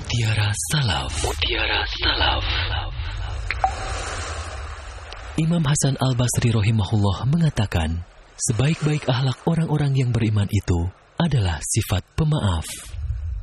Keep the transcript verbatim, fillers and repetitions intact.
Mutiara Salaf. Mutiara Salaf. Imam Hasan Al-Basri rahimahullah mengatakan, sebaik-baik akhlak orang-orang yang beriman itu adalah sifat pemaaf.